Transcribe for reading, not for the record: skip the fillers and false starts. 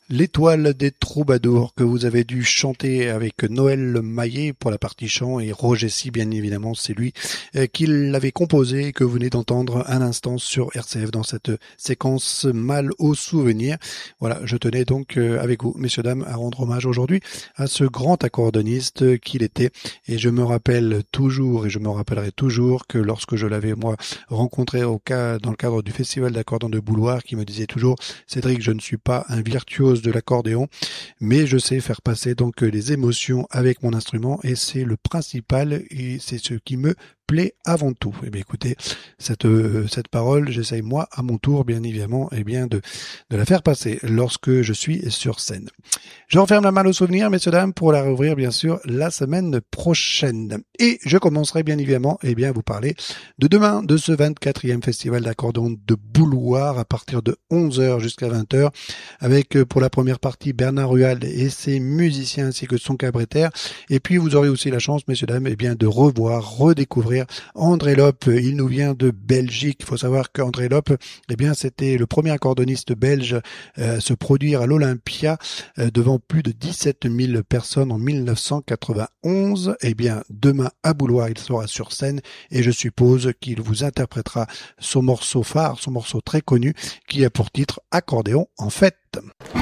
L'étoile des troubadours que vous avez dû chanter avec Noël Maillet pour la partie chant et Roger Sy, bien évidemment, c'est lui qui l'avait composé et que vous venez d'entendre un instant sur RCF dans cette séquence Mal aux souvenirs. Voilà, je tenais donc avec vous, messieurs, dames, à rendre hommage aujourd'hui à ce grand accordoniste qu'il était. Et je me rappelle toujours et je me rappellerai toujours que lorsque je l'avais moi rencontré dans le cadre du festival d'accordéon de Bouloir, qui me disait toujours: Cédric, je ne suis pas un virtuose de l'accordéon, mais je sais faire passer donc les émotions avec mon instrument et c'est le principal et c'est ce qui me plaît avant tout. Eh bien, écoutez, cette parole, j'essaye moi à mon tour, bien évidemment, de la faire passer lorsque je suis sur scène. Je referme la malle aux souvenirs, messieurs, dames, pour la rouvrir, bien sûr, la semaine prochaine. Et je commencerai, bien évidemment, à vous parler de demain, de ce 24e festival d'accordéon de Bouloir, à partir de 11h jusqu'à 20h, avec, pour la première partie, Bernard Rual et ses musiciens, ainsi que son cabaretère. Et puis, vous aurez aussi la chance, messieurs, dames, de redécouvrir André Lope. Il nous vient de Belgique. Il faut savoir qu'André Lope, c'était le premier accordoniste belge à se produire à l'Olympia devant plus de 17 000 personnes en 1991. Demain à Bouloir, il sera sur scène et je suppose qu'il vous interprétera son morceau phare, son morceau très connu qui a pour titre Accordéon en fête.